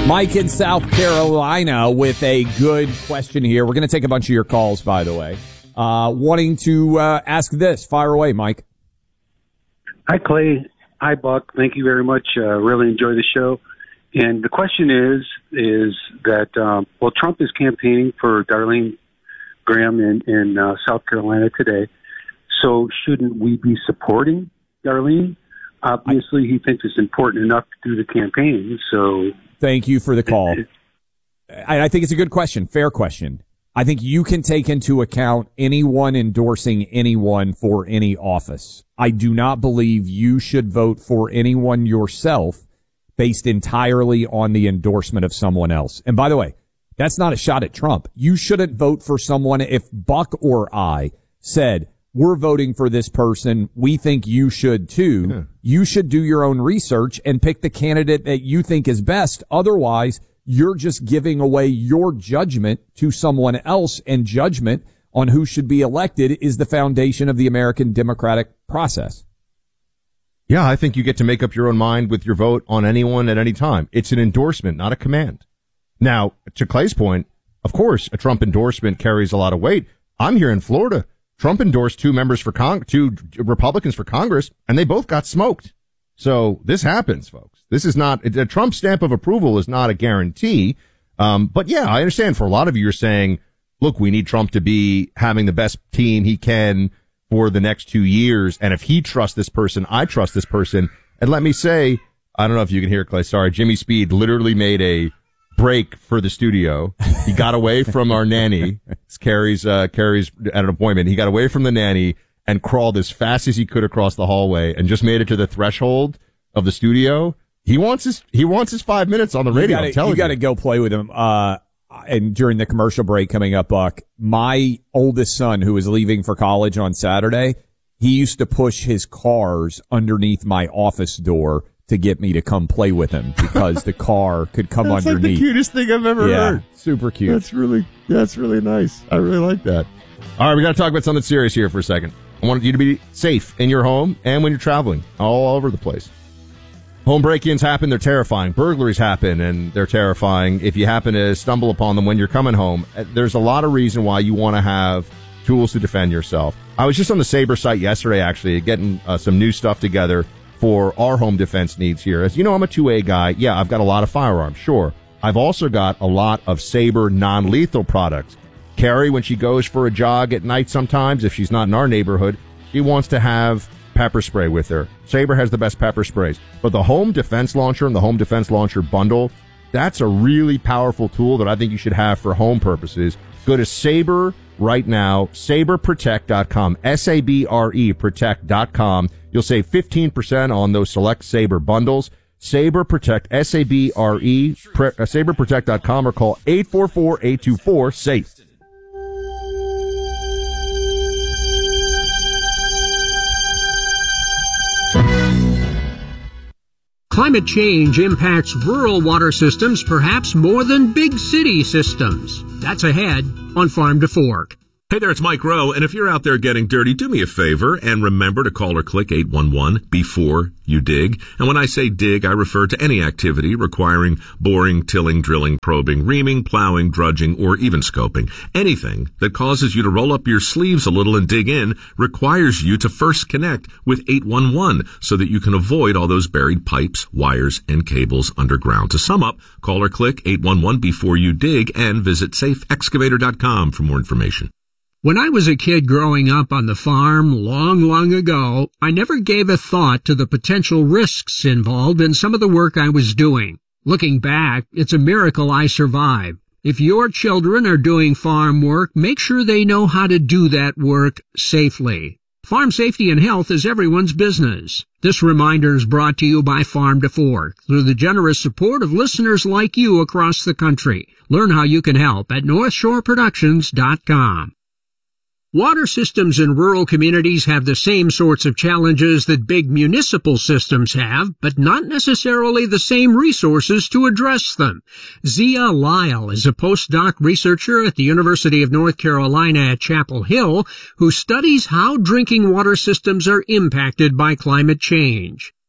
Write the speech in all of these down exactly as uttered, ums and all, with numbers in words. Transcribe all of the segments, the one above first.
Mike in South Carolina with a good question here. We're going to take a bunch of your calls, by the way. Uh, wanting to uh, ask this. Fire away, Mike. Hi, Clay. Hi, Buck. Thank you very much. Uh, really enjoy the show. And the question is, is that, um, well, Trump is campaigning for Darlene Graham in, in uh, South Carolina today. So shouldn't we be supporting Darlene? Obviously, he thinks it's important enough to do the campaign. So thank you for the call. I, I think it's a good question. Fair question. I think you can take into account anyone endorsing anyone for any office. I do not believe you should vote for anyone yourself based entirely on the endorsement of someone else. And by the way, that's not a shot at Trump. You shouldn't vote for someone if Buck or I said, we're voting for this person, we think you should too. Yeah. You should do your own research and pick the candidate that you think is best. Otherwise, you're just giving away your judgment to someone else, and judgment on who should be elected is the foundation of the American democratic process. Yeah, I think you get to make up your own mind with your vote on anyone at any time. It's an endorsement, not a command. Now, to Clay's point, of course, a Trump endorsement carries a lot of weight. I'm here in Florida. Trump endorsed two members for Cong- two Republicans for Congress, and they both got smoked. So this happens, folks. This is not a Trump stamp of approval is not a guarantee. Um, but yeah, I understand for a lot of you, you're saying, look, we need Trump to be having the best team he can for the next two years. And if he trusts this person, I trust this person. And let me say, I don't know if you can hear it, Clay. Sorry. Jimmy Speed literally made a break for the studio. He got away from our nanny. It's Carrie's, uh, Carrie's at an appointment. He got away from the nanny and crawled as fast as he could across the hallway and just made it to the threshold of the studio. He wants his, he wants his five minutes on the radio. You gotta, I'm telling you got to go play with him. Uh, and during the commercial break coming up, Buck, my oldest son who is leaving for college on Saturday, he used to push his cars underneath my office door to get me to come play with him because the car could come that's underneath. That's like the cutest thing I've ever yeah, heard. Super cute. That's really, that's really nice. I really like that. All right, we got to talk about something serious here for a second. I want you to be safe in your home and when you're traveling all over the place. Home break-ins happen, they're terrifying. Burglaries happen, and they're terrifying. If you happen to stumble upon them when you're coming home, there's a lot of reason why you want to have tools to defend yourself. I was just on the Sabre site yesterday, actually, getting uh, some new stuff together for our home defense needs here. As you know, I'm a two A guy. Yeah, I've got a lot of firearms, sure. I've also got a lot of Sabre non-lethal products. Carrie, when she goes for a jog at night sometimes, if she's not in our neighborhood, she wants to have pepper spray with her. Sabre has the best pepper sprays. But the home defense launcher and the home defense launcher bundle, that's a really powerful tool that I think you should have for home purposes. Go to Sabre right now, sabre protect dot com, S A B R E protect dot com. You'll save fifteen percent on those select Sabre bundles. Sabre Protect, S A B R E, pre, uh, sabre protect dot com, or call eight four four, eight two four, SAFE. Climate change impacts rural water systems perhaps more than big city systems. That's ahead on Farm to Fork. Hey there, it's Mike Rowe, and if you're out there getting dirty, do me a favor and remember to call or click eight one one before you dig. And when I say dig, I refer to any activity requiring boring, tilling, drilling, probing, reaming, plowing, drudging, or even scoping. Anything that causes you to roll up your sleeves a little and dig in requires you to first connect with eight one one so that you can avoid all those buried pipes, wires, and cables underground. To sum up, call or click eight one one before you dig and visit safe excavator dot com for more information. When I was a kid growing up on the farm long, long ago, I never gave a thought to the potential risks involved in some of the work I was doing. Looking back, it's a miracle I survived. If your children are doing farm work, make sure they know how to do that work safely. Farm safety and health is everyone's business. This reminder is brought to you by Farm to Fork through the generous support of listeners like you across the country. Learn how you can help at north shore productions dot com. Water systems in rural communities have the same sorts of challenges that big municipal systems have, but not necessarily the same resources to address them. Zia Lyle is a postdoc researcher at the University of North Carolina at Chapel Hill who studies how drinking water systems are impacted by climate change.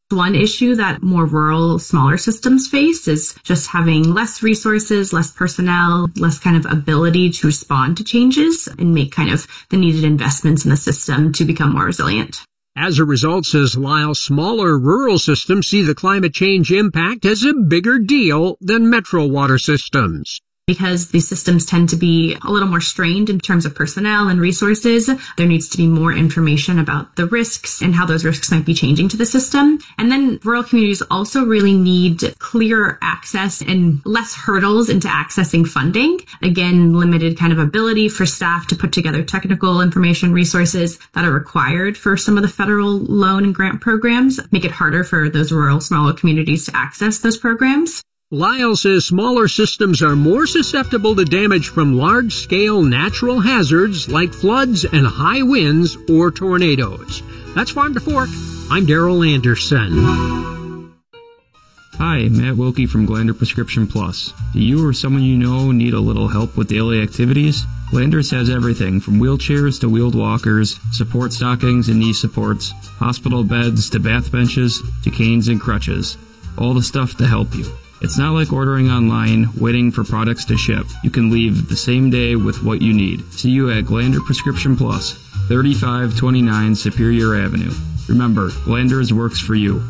One issue that more rural, smaller systems face is just having less resources, less personnel, less kind of ability to respond to changes and make kind of the needed investments in the system to become more resilient. As a result, says Lyle, smaller rural systems see the climate change impact as a bigger deal than metro water systems. Because these systems tend to be a little more strained in terms of personnel and resources, there needs to be more information about the risks and how those risks might be changing to the system. And then rural communities also really need clearer access and less hurdles into accessing funding. Again, limited kind of ability for staff to put together technical information resources that are required for some of the federal loan and grant programs, make it harder for those rural, smaller communities to access those programs. Lyle says smaller systems are more susceptible to damage from large-scale natural hazards like floods and high winds or tornadoes. That's Farm to Fork. I'm Daryl Anderson. Hi, Matt Wilkie from Glander Prescription Plus. Do you or someone you know need a little help with daily activities? Glanders has everything from wheelchairs to wheeled walkers, support stockings and knee supports, hospital beds to bath benches to canes and crutches. All the stuff to help you. It's not like ordering online, waiting for products to ship. You can leave the same day with what you need. See you at Glander Prescription Plus, thirty-five twenty-nine Superior Avenue. Remember, Glanders works for you.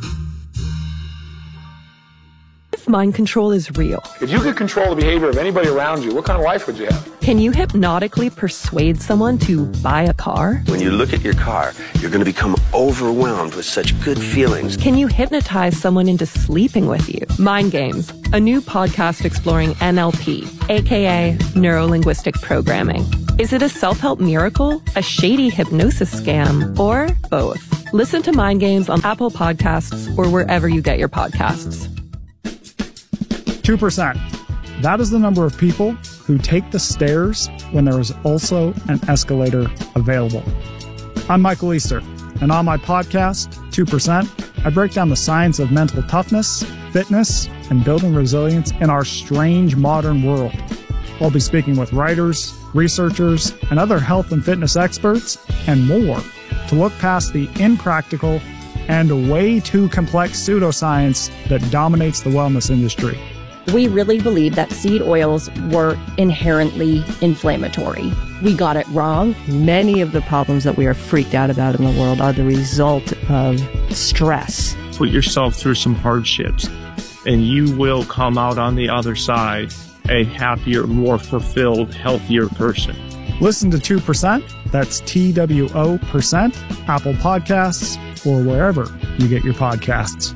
If mind control is real, if you could control the behavior of anybody around you, what kind of life would you have? Can you hypnotically persuade someone to buy a car? When you look at your car, you're going to become overwhelmed with such good feelings. Can you hypnotize someone into sleeping with you? Mind Games, a new podcast exploring N L P, aka Neuro-Linguistic Programming. Is it a self-help miracle, a shady hypnosis scam, or both? Listen to Mind Games on Apple Podcasts or wherever you get your podcasts. two percent. That is the number of people who take the stairs when there is also an escalator available. I'm Michael Easter, and on my podcast, two percent, I break down the science of mental toughness, fitness, and building resilience in our strange modern world. I'll be speaking with writers, researchers, and other health and fitness experts, and more, to look past the impractical and way too complex pseudoscience that dominates the wellness industry. We really believe that seed oils were inherently inflammatory. We got it wrong. Many of the problems that we are freaked out about in the world are the result of stress. Put yourself through some hardships, and you will come out on the other side a happier, more fulfilled, healthier person. Listen to two percent, that's T W O percent, Apple Podcasts, or wherever you get your podcasts.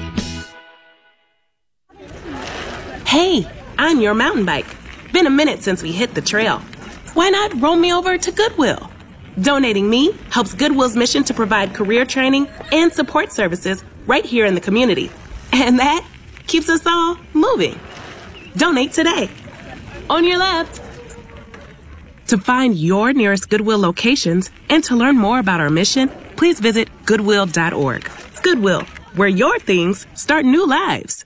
Hey, I'm your mountain bike. Been a minute since we hit the trail. Why not roll me over to Goodwill? Donating me helps Goodwill's mission to provide career training and support services right here in the community. And that keeps us all moving. Donate today. On your left. To find your nearest Goodwill locations and to learn more about our mission, please visit goodwill dot org. Goodwill, where your things start new lives.